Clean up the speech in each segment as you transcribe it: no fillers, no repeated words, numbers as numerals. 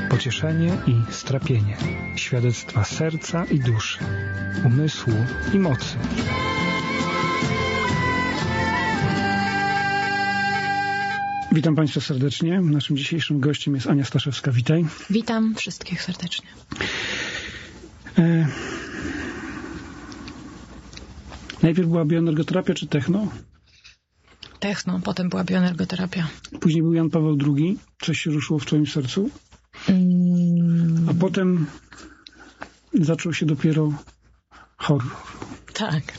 Pocieszenie i strapienie, świadectwa serca i duszy, umysłu i mocy. Witam Państwa serdecznie. Naszym dzisiejszym gościem jest Ania Staszewska. Witaj. Witam wszystkich serdecznie. Najpierw była bioenergoterapia czy techno? Techno, potem była bioenergoterapia. Później był Jan Paweł II. Coś się ruszyło w Twoim sercu? A potem zaczął się dopiero horror. Tak.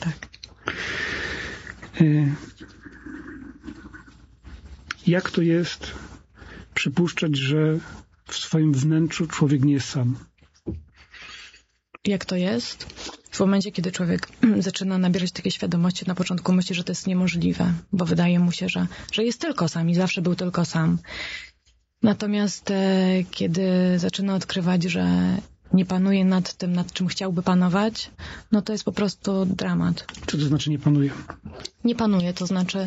Jak to jest przypuszczać, że w swoim wnętrzu człowiek nie jest sam? Jak to jest? W momencie, kiedy człowiek zaczyna nabierać takiej świadomości, na początku myśli, że to jest niemożliwe, bo wydaje mu się, że jest tylko sam i zawsze był tylko sam. Natomiast kiedy zaczyna odkrywać, że nie panuje nad tym, nad czym chciałby panować, no to jest po prostu dramat. Co to znaczy nie panuje? Nie panuje, to znaczy...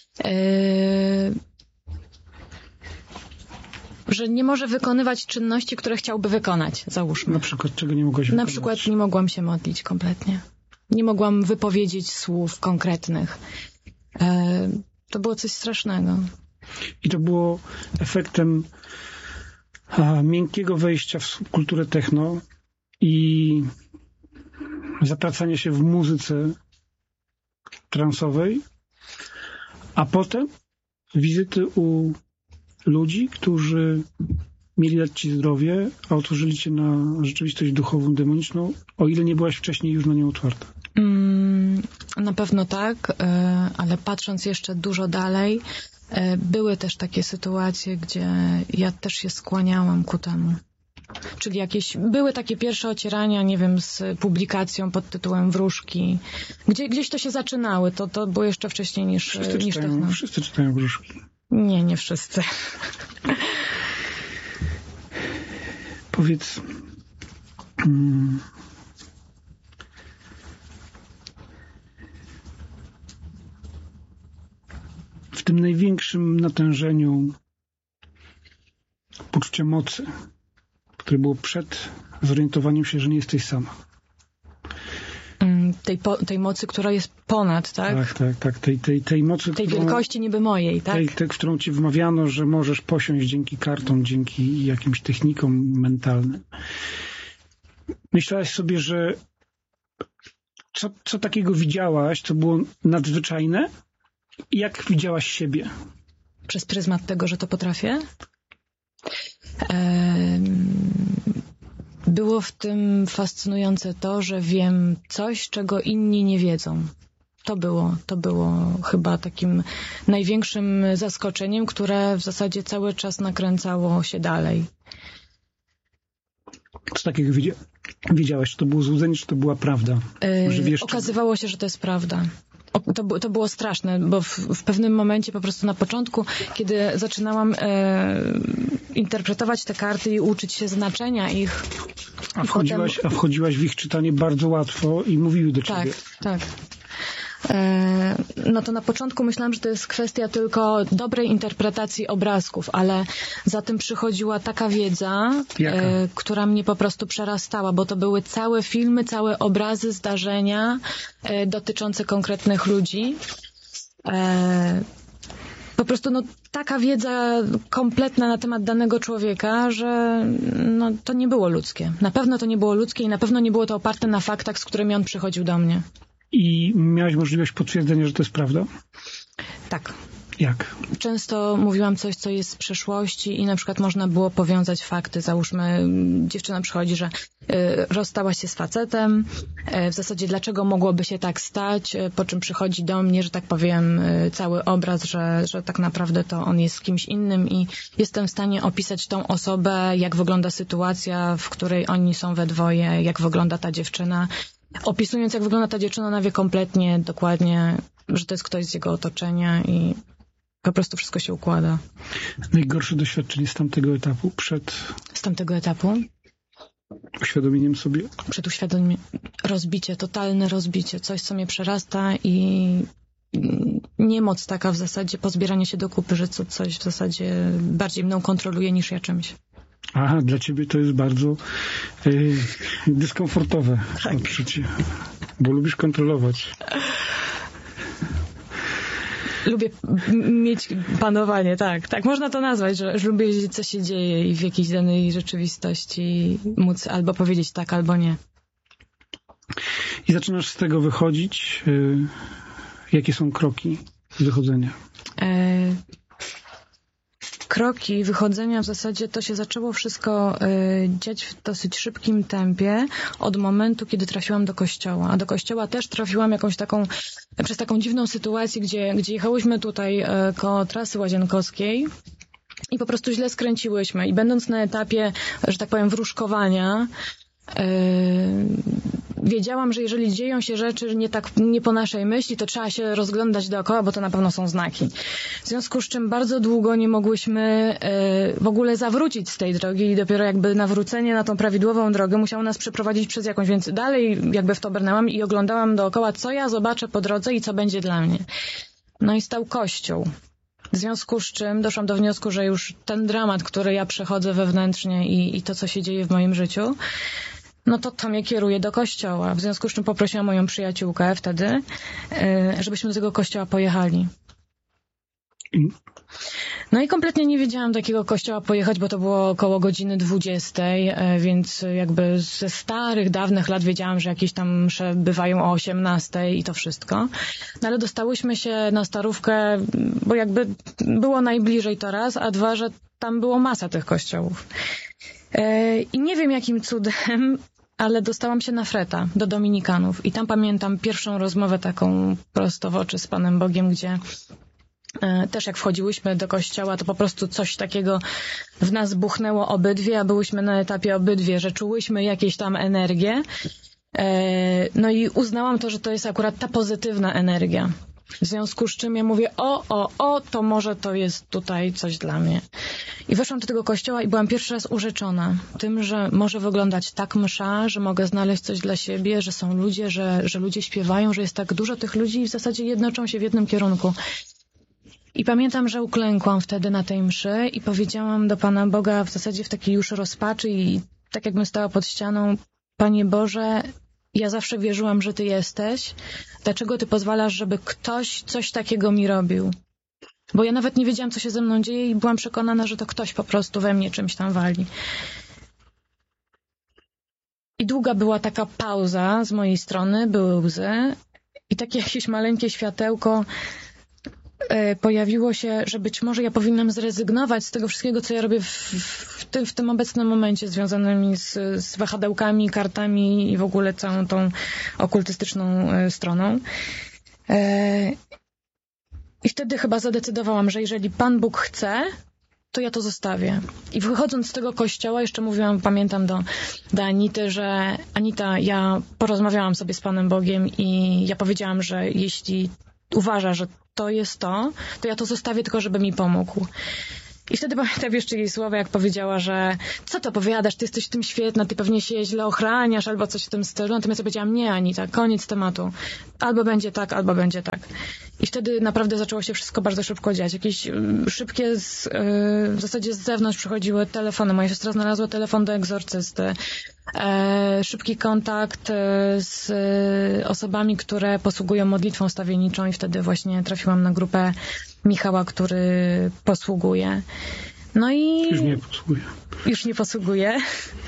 że nie może wykonywać czynności, które chciałby wykonać, załóżmy. Na przykład czego nie mogłaś wykonać? Na przykład nie mogłam się modlić kompletnie. Nie mogłam wypowiedzieć słów konkretnych. To było coś strasznego. I to było efektem miękkiego wejścia w kulturę techno i zatracania się w muzyce transowej, a potem wizyty u ludzi, którzy mieli dać ci zdrowie, a otworzyli cię na rzeczywistość duchową, demoniczną, o ile nie byłaś wcześniej już na nią otwarta. Na pewno tak, ale patrząc jeszcze dużo dalej, były też takie sytuacje, gdzie ja też się skłaniałam ku temu. Czyli były takie pierwsze ocierania, nie wiem, z publikacją pod tytułem Wróżki. Gdzieś to się zaczynały, to było jeszcze wcześniej niż techno. Wszyscy czytają Wróżki. Nie wszyscy. Powiedz, w tym największym natężeniu poczucia mocy, które było przed zorientowaniem się, że nie jesteś sama. Tej mocy, która jest ponad, tak? Tak. Tej mocy, tej wielkości niby mojej, tak? Tej, w którą ci wmawiano, że możesz posiąść dzięki kartom, dzięki jakimś technikom mentalnym. Myślałaś sobie, że co takiego widziałaś, co było nadzwyczajne? I jak widziałaś siebie? Przez pryzmat tego, że to potrafię? Było w tym fascynujące to, że wiem coś, czego inni nie wiedzą. To było chyba takim największym zaskoczeniem, które w zasadzie cały czas nakręcało się dalej. Co takiego wiedziałaś? Czy to było złudzenie, czy to była prawda? Że wiesz, okazywało się, że to jest prawda. To było straszne, bo w pewnym momencie po prostu na początku, kiedy zaczynałam interpretować te karty i uczyć się znaczenia ich. A wchodziłaś w ich czytanie bardzo łatwo i mówiły do ciebie. Tak. No to na początku myślałam, że to jest kwestia tylko dobrej interpretacji obrazków, ale za tym przychodziła taka wiedza, która mnie po prostu przerastała, bo to były całe filmy, całe obrazy, zdarzenia dotyczące konkretnych ludzi. Po prostu taka wiedza kompletna na temat danego człowieka, że to nie było ludzkie. Na pewno to nie było ludzkie i na pewno nie było to oparte na faktach, z którymi on przychodził do mnie. I miałaś możliwość potwierdzenia, że to jest prawda? Tak. Jak? Często mówiłam coś, co jest z przeszłości i na przykład można było powiązać fakty. Załóżmy, dziewczyna przychodzi, że rozstała się z facetem. W zasadzie dlaczego mogłoby się tak stać? Po czym przychodzi do mnie, że tak powiem, cały obraz, że tak naprawdę to on jest z kimś innym i jestem w stanie opisać tą osobę, jak wygląda sytuacja, w której oni są we dwoje, jak wygląda ta dziewczyna. Opisując, jak wygląda ta dziewczyna, ona wie kompletnie, dokładnie, że to jest ktoś z jego otoczenia i po prostu wszystko się układa. Najgorsze doświadczenie z tamtego etapu Z tamtego etapu? Uświadomieniem sobie? Przed uświadomieniem. Rozbicie, totalne rozbicie. Coś, co mnie przerasta i niemoc taka w zasadzie, pozbieranie się do kupy, że coś w zasadzie bardziej mną kontroluje niż ja czymś. Aha, dla ciebie to jest bardzo dyskomfortowe odczucie, bo lubisz kontrolować. Lubię mieć panowanie, tak można to nazwać, że lubię wiedzieć, co się dzieje i w jakiejś danej rzeczywistości móc albo powiedzieć tak, albo nie. I zaczynasz z tego wychodzić. Jakie są kroki wychodzenia? Kroki wychodzenia w zasadzie to się zaczęło wszystko dziać w dosyć szybkim tempie od momentu, kiedy trafiłam do kościoła. A do kościoła też trafiłam przez taką dziwną sytuację, gdzie jechałyśmy tutaj koło trasy łazienkowskiej i po prostu źle skręciłyśmy. I będąc na etapie, że tak powiem, wróżkowania, wiedziałam, że jeżeli dzieją się rzeczy nie po naszej myśli, to trzeba się rozglądać dookoła, bo to na pewno są znaki. W związku z czym bardzo długo nie mogłyśmy w ogóle zawrócić z tej drogi i dopiero jakby nawrócenie na tą prawidłową drogę musiało nas przeprowadzić przez jakąś, więc dalej jakby w to brnęłam i oglądałam dookoła, co ja zobaczę po drodze i co będzie dla mnie. No i stał kościół. W związku z czym doszłam do wniosku, że już ten dramat, który ja przechodzę wewnętrznie i to, co się dzieje w moim życiu, no to mnie kieruje do kościoła. W związku z czym poprosiłam moją przyjaciółkę wtedy, żebyśmy do tego kościoła pojechali. No i kompletnie nie wiedziałam, do jakiego kościoła pojechać, bo to było około godziny 20, więc jakby ze starych, dawnych lat wiedziałam, że jakieś tam msze bywają o 18 i to wszystko. No ale dostałyśmy się na Starówkę, bo jakby było najbliżej to raz, a dwa, że tam było masa tych kościołów. I nie wiem jakim cudem, ale dostałam się na Freta, do Dominikanów. I tam pamiętam pierwszą rozmowę taką prosto w oczy z Panem Bogiem, gdzie też jak wchodziłyśmy do kościoła, to po prostu coś takiego w nas buchnęło obydwie, a byłyśmy na etapie obydwie, że czułyśmy jakieś tam energię. No i uznałam to, że to jest akurat ta pozytywna energia. W związku z czym ja mówię, to może to jest tutaj coś dla mnie. I weszłam do tego kościoła i byłam pierwszy raz urzeczona tym, że może wyglądać tak msza, że mogę znaleźć coś dla siebie, że są ludzie, że ludzie śpiewają, że jest tak dużo tych ludzi i w zasadzie jednoczą się w jednym kierunku. I pamiętam, że uklękłam wtedy na tej mszy i powiedziałam do Pana Boga w zasadzie w takiej już rozpaczy i tak jakbym stała pod ścianą, Panie Boże, ja zawsze wierzyłam, że Ty jesteś. Dlaczego Ty pozwalasz, żeby ktoś coś takiego mi robił? Bo ja nawet nie wiedziałam, co się ze mną dzieje i byłam przekonana, że to ktoś po prostu we mnie czymś tam wali. I długa była taka pauza z mojej strony, były łzy i takie jakieś maleńkie światełko pojawiło się, że być może ja powinnam zrezygnować z tego wszystkiego, co ja robię w tym obecnym momencie związanymi z wahadełkami, kartami i w ogóle całą tą okultystyczną stroną. I wtedy chyba zadecydowałam, że jeżeli Pan Bóg chce, to ja to zostawię. I wychodząc z tego kościoła, jeszcze mówiłam, pamiętam do Anity, że Anita, ja porozmawiałam sobie z Panem Bogiem i ja powiedziałam, że jeśli uważa, że to jest to ja to zostawię tylko, żeby mi pomógł. I wtedy pamiętam jeszcze jej słowa, jak powiedziała, że co to powiadasz, ty jesteś w tym świetna, ty pewnie się źle ochraniasz, albo coś w tym stylu. Natomiast ja powiedziałam, nie Anita, koniec tematu. Albo będzie tak, albo będzie tak. I wtedy naprawdę zaczęło się wszystko bardzo szybko dziać. Jakieś szybkie, w zasadzie z zewnątrz przychodziły telefony. Moja siostra znalazła telefon do egzorcysty. Szybki kontakt z osobami, które posługują modlitwą stawienniczą i wtedy właśnie trafiłam na grupę Michała, który posługuje. No i... Już nie posługuje. Już nie posługuje.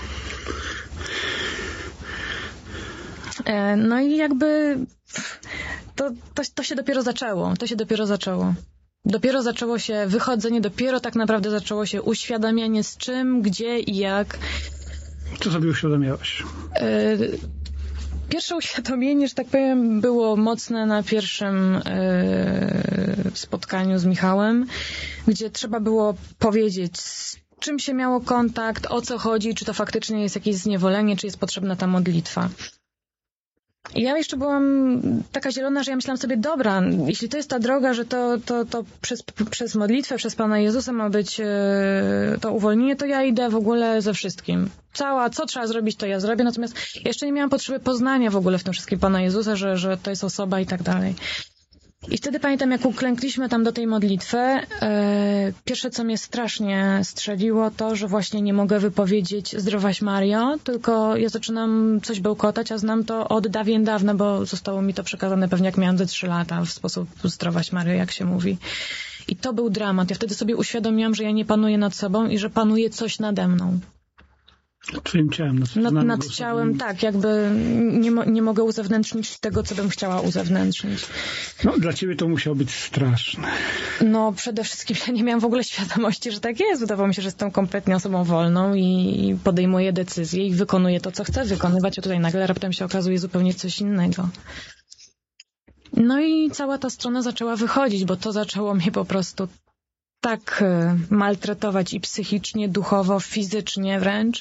No i jakby to się dopiero zaczęło. Dopiero zaczęło się wychodzenie, dopiero tak naprawdę zaczęło się uświadamianie z czym, gdzie i jak. Co sobie uświadamiałaś? Pierwsze uświadomienie, że tak powiem, było mocne na pierwszym spotkaniu z Michałem, gdzie trzeba było powiedzieć, z czym się miało kontakt, o co chodzi, czy to faktycznie jest jakieś zniewolenie, czy jest potrzebna ta modlitwa. I ja jeszcze byłam taka zielona, że ja myślałam sobie, dobra, jeśli to jest ta droga, że to przez modlitwę, przez Pana Jezusa ma być to uwolnienie, to ja idę w ogóle ze wszystkim. Co trzeba zrobić, to ja zrobię. Natomiast ja jeszcze nie miałam potrzeby poznania w ogóle w tym wszystkim Pana Jezusa, że to jest osoba i tak dalej. I wtedy pamiętam, jak uklękliśmy tam do tej modlitwy, pierwsze, co mnie strasznie strzeliło, to, że właśnie nie mogę wypowiedzieć Zdrowaś Mario, tylko ja zaczynam coś bełkotać, a znam to od dawien dawna, bo zostało mi to przekazane pewnie jak miałam ze 3 lata w sposób Zdrowaś Mario, jak się mówi. I to był dramat. Ja wtedy sobie uświadomiłam, że ja nie panuję nad sobą i że panuje coś nade mną. Twoim ciałem. Nad ciałem, tak, jakby nie mogę uzewnętrznić tego, co bym chciała uzewnętrznić. No, dla ciebie to musiało być straszne. No, przede wszystkim ja nie miałam w ogóle świadomości, że tak jest. Wydawało mi się, że jestem kompletnie osobą wolną i podejmuję decyzje i wykonuję to, co chcę wykonywać, a tutaj nagle raptem się okazuje zupełnie coś innego. No i cała ta strona zaczęła wychodzić, bo to zaczęło mnie po prostu tak maltretować i psychicznie, duchowo, fizycznie wręcz.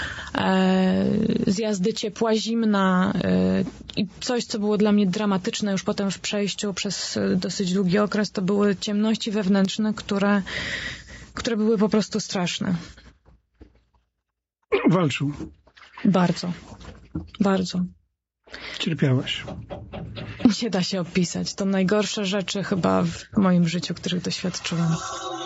Zjazdy ciepła, zimna i coś, co było dla mnie dramatyczne już potem w przejściu przez dosyć długi okres, to były ciemności wewnętrzne, które były po prostu straszne. Walczył. Bardzo. Bardzo. Cierpiałaś. Nie da się opisać. To najgorsze rzeczy chyba w moim życiu, których doświadczyłam.